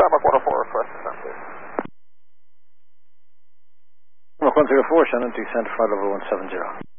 Starbuck 104, request descent, please. Starbuck 104, Shannon, descent flight level 170.